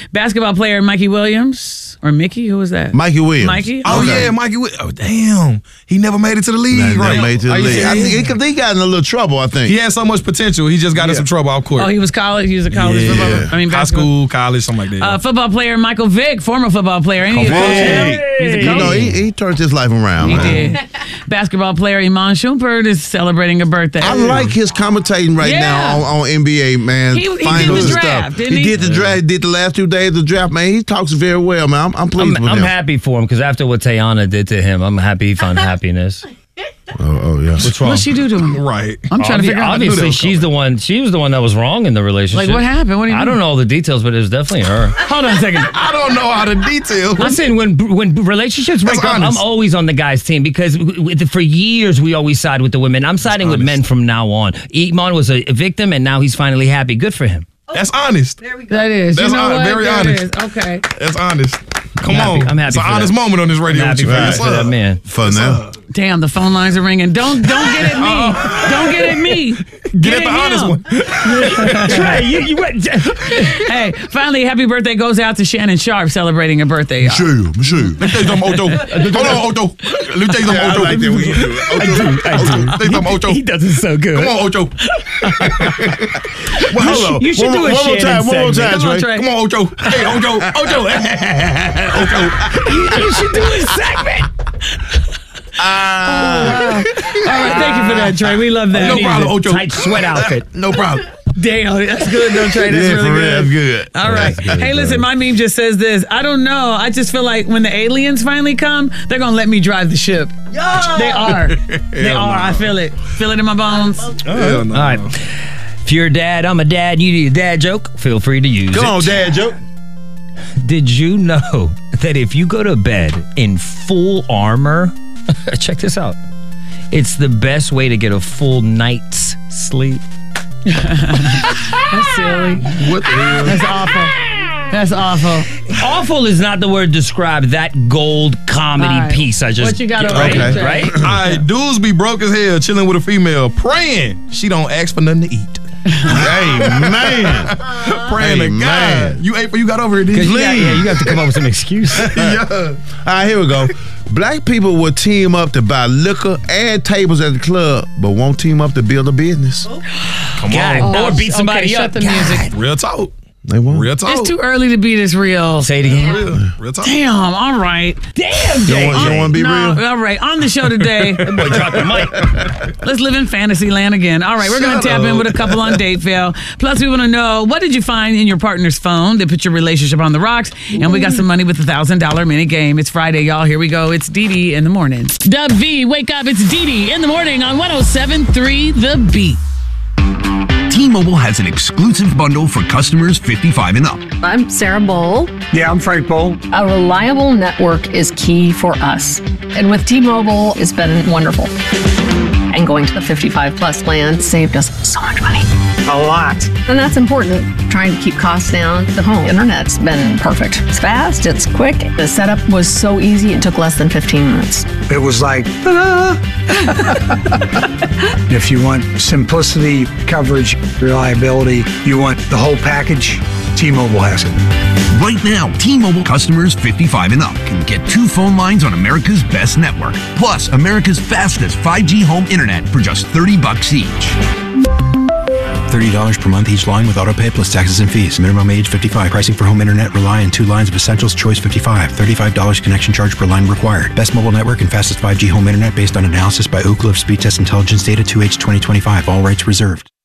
Basketball player Mikey Williams or Mickey? Who was that? Mikey Williams. Mikey? Oh, Okay. yeah, Mikey. Oh, damn. He never made it to the league, Never right? made it to the Are you league. I serious? think he got in a little trouble, I think. He had so much potential. He just got in some trouble off court. Oh, he was college. He was a college football. I mean, high basketball. school, college, something like that. Football player Michael Vick, former football player. Ain't he a coach now? He's a You coach. know, he turned his life around, He man. did. Basketball player Iman Shumpert is celebrating a birthday. I like his commentating right now on NBA, man. He did Finals the and draft, stuff. didn't he? Did the draft. He did the last 2 days of the draft, man. He talks very well, man. I'm pleased with I'm him. happy for him because after what Tayana did to him, I'm happy he found happiness. Oh, yeah. What's wrong? What'd she do to him? Right. I'm trying to figure out. Obviously, she was the one that was wrong in the relationship. Like, what happened? What do you I mean? don't know all the details, but it was definitely her. Hold on a second. I don't know how to detail. I'm saying when relationships break up, I'm honest. always on the guy's team because for years we always side with the women. I'm siding with men from now on. Iman was a victim, and now he's finally happy. Good for him. That's honest. That is. That's you know what? very That honest. is. Okay. That's honest. Come happy- on. I'm happy It's an for honest that. moment on this radio. I'm happy with you, man. for that man. Fun now. Damn, the phone lines are ringing. Don't get at me. Don't get at me. Get at the honest one. Trey, you went. Hey, finally, happy birthday goes out to Shannon Sharp celebrating a birthday. Y'all. Monsieur. Let me tell you something, Ocho. Hold on, Ocho. Let me tell you something, Ocho. I like that when you do it. I do. Tell you something, Ocho. He does it so good. Come on, Ocho. Well, hold on. You should do a One more Shannon time. One more segment. time, Come on, Trey. Trey. Come on, Ocho. Hey, Ocho. Ocho. Ocho. You should do a segment. All right, thank you for that, Trey. We love that. No problem, Ocho. Tight sweat outfit. No problem. Damn, that's good, though, Trey. That's Yeah, really for real. good. That's good. All right. That's good, Hey, bro. listen, my meme just says this. I don't know. I just feel like when the aliens finally come, they're going to let me drive the ship. They are. They are. I feel it. Feel it in my bones. Hell no. All right. If you're a dad, I'm a dad, you need a dad joke, feel free to use Come it. on, Dad joke. Did you know that if you go to bed in full armor, check this out, it's the best way to get a full night's sleep? That's silly. What the hell? That's awful. That's awful. Awful is not the word to describe that gold comedy All right. piece I just What you got over right, there, Trey? right? All right, dudes be broke as hell chilling with a female, praying she don't ask for nothing to eat. Hey, man. Praying to Hey, God. man. You ate before you got over here, did you? You got to come up with some excuse. Yeah. All right, here we go. Black people will team up to buy liquor and tables at the club, but won't team up to build a business. Come God. on. Or beat somebody okay, up. Shut the music. Real talk. They won't. Real talk. It's too early to be this real. Say it again. Real talk. Damn, all right. Damn, You don't want to be No, real? all right. On the show today, boy, drop the mic. let's live in fantasy land again. All right, we're going to Shut tap in up. with a couple on date fail. Plus, we want to know, what did you find in your partner's phone that put your relationship on the rocks? And we got some money with the $1,000 mini game. It's Friday, y'all. Here we go. It's Dee Dee in the morning. Dub V, wake up. It's Dee Dee in the morning on 107.3 The Beat. T-Mobile has an exclusive bundle for customers 55 and up. I'm Sarah Bowl. Yeah, I'm Frank Bowl. A reliable network is key for us. And with T-Mobile, it's been wonderful. And going to the 55 plus plan saved us so much money. A lot. And that's important. Trying to keep costs down. The home internet's been perfect. It's fast, it's quick. The setup was so easy, it took less than 15 minutes. It was like, ta-da! If you want simplicity, coverage, reliability, you want the whole package, T-Mobile has it. Right now, T-Mobile customers 55 and up can get 2 phone lines on America's best network, plus America's fastest 5G home internet for just $30 each. $30 per month each line with autopay plus taxes and fees. Minimum age 55. Pricing for home internet rely on 2 lines of Essentials Choice 55. $35 connection charge per line required. Best mobile network and fastest 5G home internet based on analysis by Ookla of Speed Test Intelligence Data 2H 2025. All rights reserved.